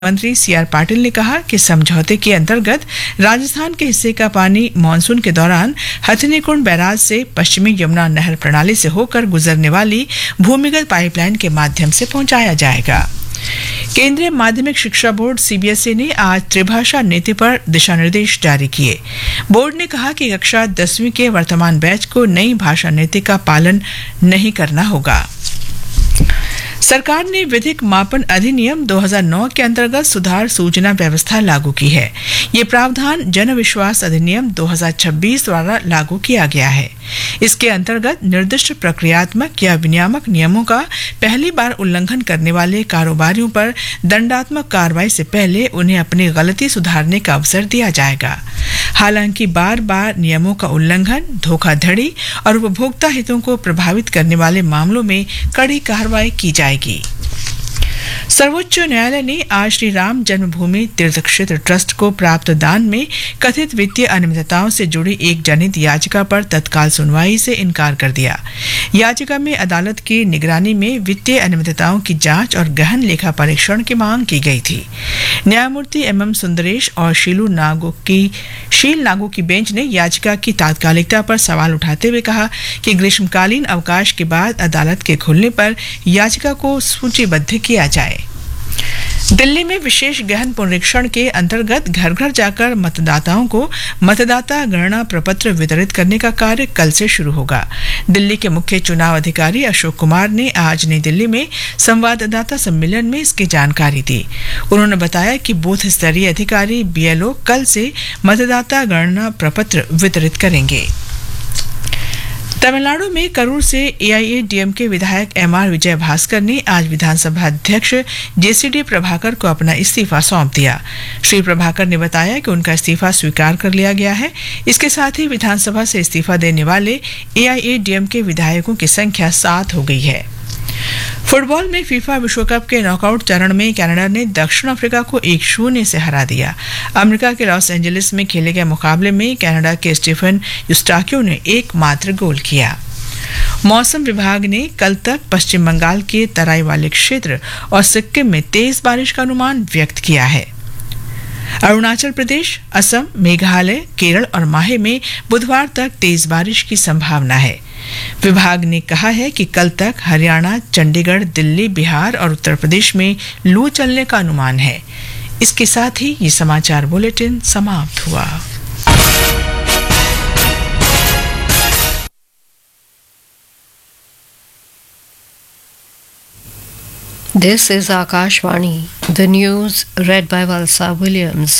मंत्री सीआर पाटिल ने कहा कि समझौते के अंतर्गत राजस्थान के हिस्से का पानी मानसून के दौरान हथनीकुंड बैराज से पश्चिमी यमुना नहर प्रणाली से होकर गुजरने वाली भूमिगत पाइपलाइन के माध्यम से पहुंचाया जाएगा। केंद्रीय माध्यमिक शिक्षा बोर्ड सीबीएसई ने आज त्रिभाषा नीति पर दिशा निर्देश जारी किए। बोर्ड ने कहा कि कक्षा 10वीं के वर्तमान बैच को नई भाषा नीति का पालन नहीं करना होगा। सरकार ने विधिक मापन अधिनियम 2009 के अंतर्गत सुधार सूचना व्यवस्था लागू की है। ये प्रावधान जन विश्वास अधिनियम 2026 द्वारा लागू किया गया है। इसके अंतर्गत निर्दिष्ट प्रक्रियात्मक या विनियामक नियमों का पहली बार उल्लंघन करने वाले कारोबारियों पर दंडात्मक कार्रवाई से पहले उन्हें अपनी गलती सुधारने का अवसर दिया जाएगा। हालांकि बार बार नियमों का उल्लंघन, धोखाधड़ी और उपभोक्ता हितों को प्रभावित करने वाले मामलों में कड़ी कार्रवाई की जाएगी। सर्वोच्च न्यायालय ने आज श्री राम जन्मभूमि तीर्थ क्षेत्र ट्रस्ट को प्राप्त दान में कथित वित्तीय अनियमितताओं से जुड़ी एक जनहित याचिका पर तत्काल सुनवाई से इनकार कर दिया। याचिका में अदालत की निगरानी में वित्तीय अनियमितताओं की जांच और गहन लेखा परीक्षण की मांग की गई थी। न्यायमूर्ति एम सुंदरेश और शील नागो की बेंच ने याचिका की तात्कालिकता पर सवाल उठाते हुए कहा कि ग्रीष्मकालीन अवकाश के बाद अदालत के खुलने पर याचिका को सूचीबद्ध किया जाए। दिल्ली में विशेष गहन पुनरीक्षण के अंतर्गत घर घर जाकर मतदाताओं को मतदाता गणना प्रपत्र वितरित करने का कार्य कल से शुरू होगा। दिल्ली के मुख्य चुनाव अधिकारी अशोक कुमार ने आज नई दिल्ली में संवाददाता सम्मेलन में इसकी जानकारी दी। उन्होंने बताया कि बूथ स्तरीय अधिकारी बीएलओ कल से मतदाता गणना प्रपत्र वितरित करेंगे। तमिलनाडु में करूर से एआईएडीएमके विधायक एमआर विजय भास्कर ने आज विधानसभा अध्यक्ष जेसीडी प्रभाकर को अपना इस्तीफा सौंप दिया। श्री प्रभाकर ने बताया कि उनका इस्तीफा स्वीकार कर लिया गया है। इसके साथ ही विधानसभा से इस्तीफा देने वाले एआईएडीएमके विधायकों की संख्या 7 हो गई है। फुटबॉल में फीफा विश्व कप के नॉकआउट चरण में कनाडा ने दक्षिण अफ्रीका को 1-0 से हरा दिया। अमेरिका के लॉस एंजलिस में खेले गए मुकाबले में कनाडा के स्टीफन यूस्टाक्यो ने एकमात्र गोल किया। मौसम विभाग ने कल तक पश्चिम बंगाल के तराई वाले क्षेत्र और सिक्किम में तेज बारिश का अनुमान व्यक्त किया है। अरुणाचल प्रदेश, असम, मेघालय, केरल और माहे में बुधवार तक तेज बारिश की संभावना है। विभाग ने कहा है कि कल तक हरियाणा, चंडीगढ़, दिल्ली, बिहार और उत्तर प्रदेश में लू चलने का अनुमान है। इसके साथ ही ये समाचार बुलेटिन समाप्त हुआ। This is Akashvani, the news read by Valsa Williams.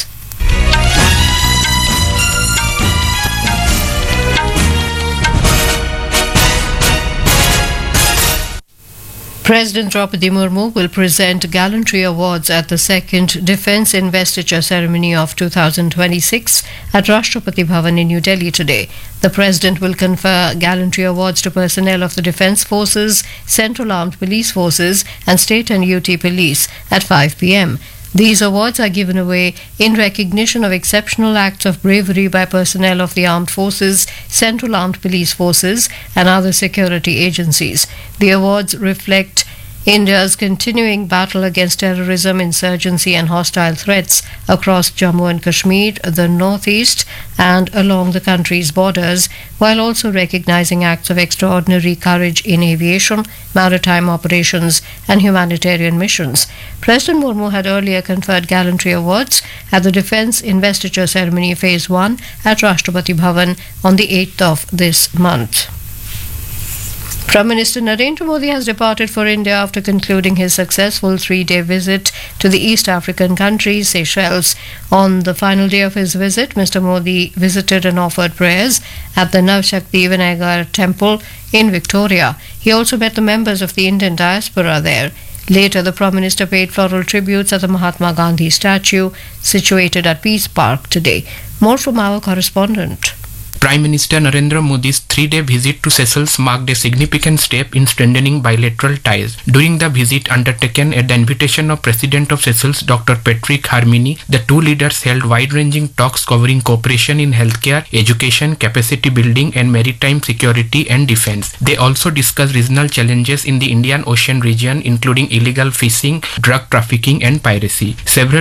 President Draupadi Murmu will present gallantry awards at the second Defence Investiture Ceremony of 2026 at Rashtrapati Bhavan in New Delhi today. The President will confer gallantry awards to personnel of the Defence Forces, Central Armed Police Forces and State and UT Police at 5 p.m. These awards are given away in recognition of exceptional acts of bravery by personnel of the Armed Forces, Central Armed Police Forces and other security agencies. The awards reflect India's continuing battle against terrorism, insurgency and hostile threats across Jammu and Kashmir, the northeast and along the country's borders, while also recognizing acts of extraordinary courage in aviation, maritime operations and humanitarian missions. President Murmu had earlier conferred gallantry awards at the Defence Investiture Ceremony Phase 1 at Rashtrapati Bhavan on the 8th of this month. Prime Minister Narendra Modi has departed for India after concluding his successful 3-day visit to the East African country, Seychelles. On the final day of his visit, Mr. Modi visited and offered prayers at the Navshakti Vinayagar temple in Victoria. He also met the members of the Indian diaspora there. Later, the Prime Minister paid floral tributes at the Mahatma Gandhi statue situated at Peace Park today. More from our correspondent. Prime Minister Narendra Modi's three-day visit to Seychelles marked a significant step in strengthening bilateral ties. During the visit undertaken at the invitation of President of Seychelles, Dr. Patrick Harmony, the two leaders held wide-ranging talks covering cooperation in healthcare, education, capacity building, and maritime security and defense. They also discussed regional challenges in the Indian Ocean region, including illegal fishing, drug trafficking, and piracy. Several